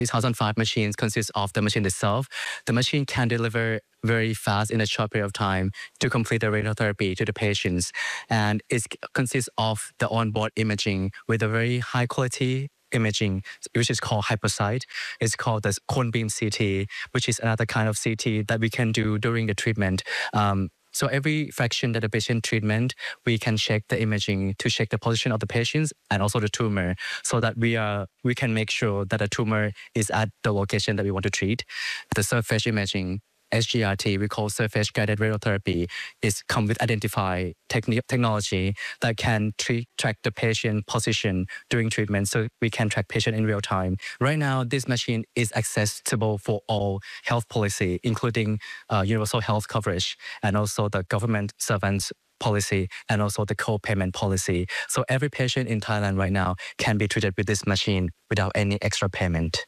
2005 machines consists of the machine itself. The machine can deliver very fast in a short period of time to complete the radiotherapy to the patients. And it consists of the onboard imaging with a very high quality imaging, which is called hypersight. It's called the cone beam CT, which is another kind of CT that we can do during the treatment. So every fraction that the patient treatment, we can check the imaging to check the position of the patients and also the tumor, so that we can make sure that the tumor is at the location that we want to treat. The surface imaging, SGRT, we call surface guided radiotherapy, is come with identify technology that can track the patient position during treatment, so we can track patient in real time. Right now, this machine is accessible for all health policy, including universal health coverage and also the government servants policy and also the co-payment policy. So every patient in Thailand right now can be treated with this machine without any extra payment.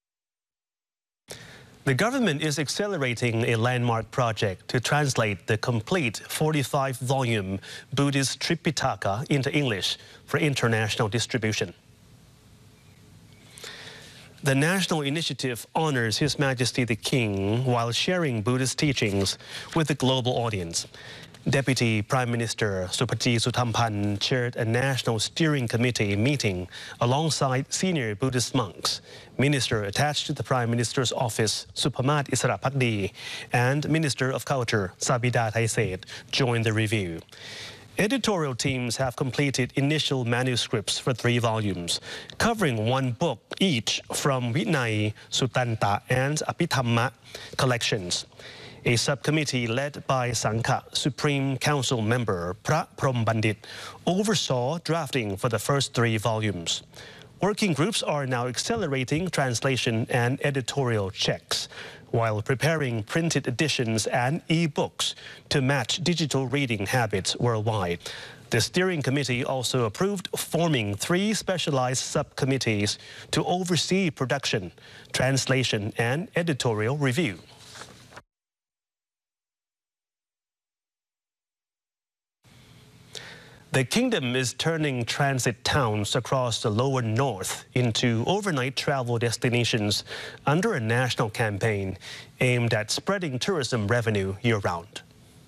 The government is accelerating a landmark project to translate the complete 45-volume Buddhist Tripitaka into English for international distribution. The national initiative honors His Majesty the King while sharing Buddhist teachings with a global audience. Deputy Prime Minister Suphaji Suthamphan chaired a national steering committee meeting alongside senior Buddhist monks, minister attached to the Prime Minister's office Supamat Isarapakdi, and Minister of Culture Sabida Thaiset joined the review. Editorial teams have completed initial manuscripts for 3 volumes, covering 1 book each from Vinay, Sutanta, and Abhidhamma collections. A subcommittee led by Sangha Supreme Council member Phra Prom Bandit oversaw drafting for the first 3 volumes. Working groups are now accelerating translation and editorial checks, while preparing printed editions and e-books to match digital reading habits worldwide. The steering committee also approved forming 3 specialized subcommittees to oversee production, translation, and editorial review. The kingdom is turning transit towns across the lower north into overnight travel destinations under a national campaign aimed at spreading tourism revenue year-round.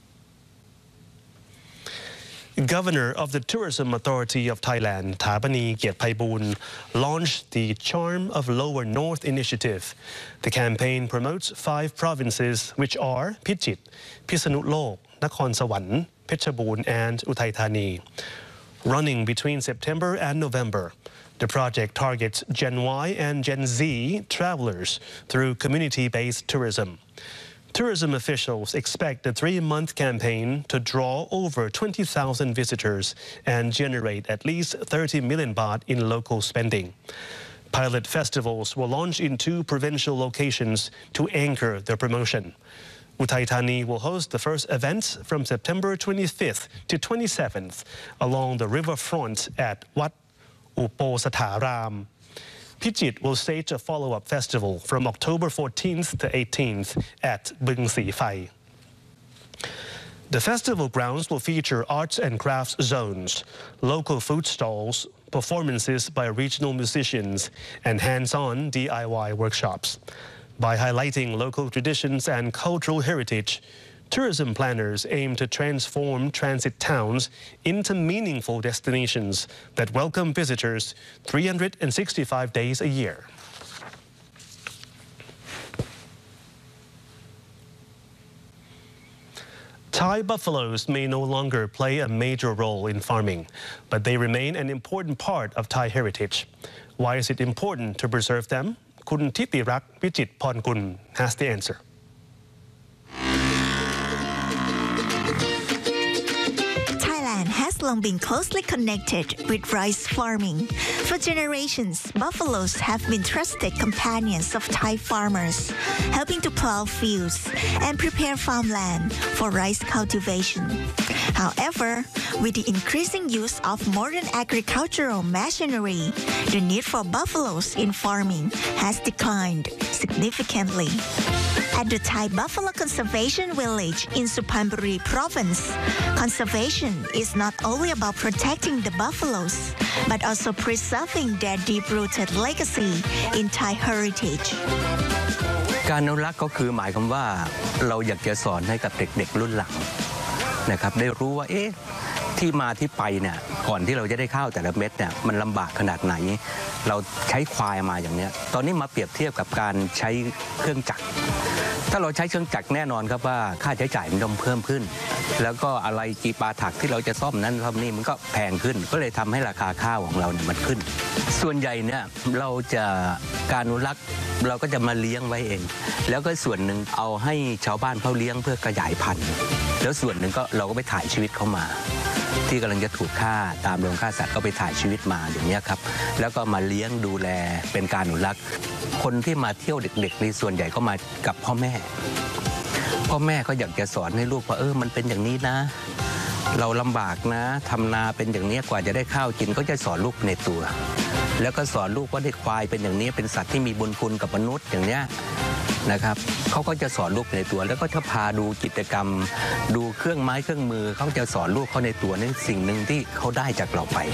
Governor of the Tourism Authority of Thailand, Thapani Kiatphaiboon, launched the Charm of Lower North initiative. The campaign promotes 5 provinces, which are Phichit, Phitsanulok, Nakhon Sawan, Phetchabun, and Uthai Thani. Running between September and November, the project targets Gen Y and Gen Z travelers through community-based tourism. Tourism officials expect the 3-month campaign to draw over 20,000 visitors and generate at least 30 million baht in local spending. Pilot festivals will launch in 2 provincial locations to anchor the promotion. Uthai Thani will host the first events from September 25th to 27th along the riverfront at Wat Uposatharam. Phichit will stage a follow-up festival from October 14th to 18th at Bung Si Phai. The festival grounds will feature arts and crafts zones, local food stalls, performances by regional musicians, and hands-on DIY workshops. By highlighting local traditions and cultural heritage, tourism planners aim to transform transit towns into meaningful destinations that welcome visitors 365 days a year. Thai buffaloes may no longer play a major role in farming, but they remain an important part of Thai heritage. Why is it important to preserve them? Kun Thitirak Vichit Phornkul has the answer. Thailand has long been closely connected with rice farming. For generations, buffaloes have been trusted companions of Thai farmers, helping to plow fields and prepare farmland for rice cultivation. However, with the increasing use of modern agricultural machinery, the need for buffaloes in farming has declined significantly. At the Thai Buffalo Conservation Village in Suphanburi Province, conservation is not only about protecting the buffaloes, but also preserving their deep-rooted legacy in Thai heritage. การอนุรักษ์ก็คือหมายความว่าเราอยากจะสอนให้กับเด็กๆรุ่นหลังนะครับได้รู้ว่าที่มาที่ไปเนี่ยก่อนที่เราจะได้ข้าวแต่ละเม็ดเนี่ยมันลำบากขนาดไหนเราใช้ควายมาอย่างเนี้ยตอนนี้มาเปรียบเทียบกับการใช้เครื่องจักรถ้าเราใช้เครื่องจักรแน่นอนครับว่าค่าใช้จ่ายมันต้องเพิ่มขึ้นแล้วก็อะไรกีปาถักที่เราจะซ่อมนั้นซ่อมนี่มันก็แพงขึ้นก็เลยทำให้ราคาข้าวของเราเนี่ยมันขึ้นส่วนใหญ่เนี่ยเราจะการอนุรักษ์เราก็จะมาเลี้ยงไว้เองแล้วก็ส่วนหนึ่งเอาให้ชาวบ้านเขาเลี้ยงเพื่อขยายพันธุ์แล้วส่วนหนึ่งก็เราก็ไปถ่ายชีวิตเขามาที่กำลังจะถูกฆ่าตามโรงฆ่าสัตว์ก็ไปถ่ายชีวิตมาอย่างนี้ครับแล้วก็มาเลี้ยงดูแลเป็นการอนุรักษ์คนที่มาเที่ยวเด็กๆในส่วนใหญ่ก็มากับพ่อแม่ก็อยากจะสอนให้ลูกว่ามันเป็นอย่างนี้นะเราลำบากนะทำนาเป็นอย่างนี้กว่าจะได้ข้าวกินก็จะสอนลูกในตัวแล้วก็สอนลูกว่าได้ควายเป็นอย่างนี้เป็นสัตว์ที่มีบุญคุณกับมนุษย์อย่างเนี้ยนะครับเขาก็จะสอนลูกในตัวแล้วก็ถ้าพาดูกิจกรรมดูเครื่องไม้เครื่องมือเขาจะสอนลูกเขาในตัวนี่สิ่งหนึ่งที่เขาได้จากเราไป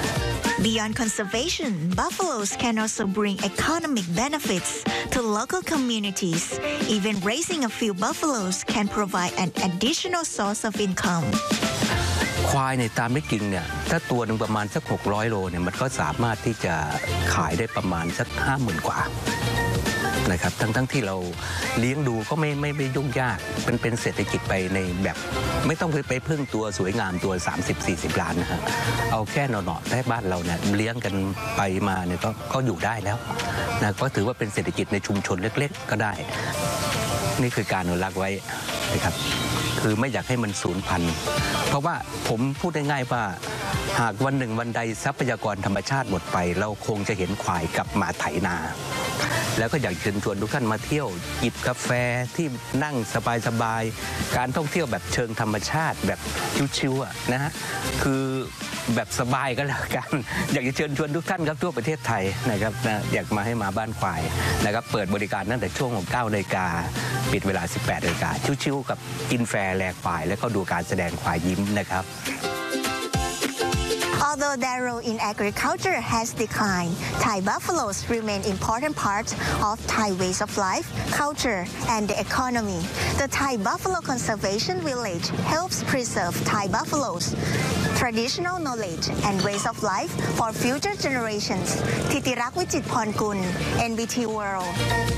Beyond conservation, buffaloes can also bring economic benefits to local communities. Even raising a few buffaloes can provide an additional source of income. ควายในตามไม่จริงเนี่ยถ้าตัวหนึ่งประมาณสัก600 โลเนี่ยมันก็สามารถที่จะขายได้ประมาณสัก 50,000 กว่านะครับทั้งที่เราเลี้ยงดูก็ไม่ยุ่งยากเป็นเศรษฐกิจไปในแบบไม่ต้องไปพึ่งตัวสวยงามตัว30-40 ล้านนะฮะเอาแค่หน่อๆแค่บ้านเราเนี่ยเลี้ยงกันไปมาเนี่ยก็อยู่ได้แล้วนะก็ถือว่าเป็นเศรษฐกิจในชุมชนเล็กๆก็ได้นี่คือการอนุรักษ์ไว้นะครับคือไม่อยากให้มันสูญพันธุ์เพราะว่าผมพูดง่ายๆว่าหากวันหนึ่งวันใดทรัพยากรธรรมชาติหมดไปเราคงจะเห็นควายกลับมาไถนาแล้วก็อยากเชิญชวนทุกท่านมาเที่ยวจิบกาแฟที่นั่งสบายๆการท่องเที่ยวแบบเชิงธรรมชาติแบบชิวๆนะฮะคือแบบสบายก็แล้วกันอยากจะเชิญชวนทุกท่านครับทั่วประเทศไทยนะครับอยากมาให้มาบ้านควายนะครับเปิดบริการตั้งแต่ช่วงของ9 นาฬิกาปิดเวลา 18 นาฬิกาชิวๆกับกินแฟร์แลกควายแล้วก็ดูการแสดงควายยิ้มนะครับ Although their role in agriculture has declined, Thai buffaloes remain important parts of Thai ways of life, culture, and the economy. The Thai Buffalo Conservation Village helps preserve Thai buffaloes, traditional knowledge, and ways of life for future generations. Thitirak Wichit Phornkul, NBT World.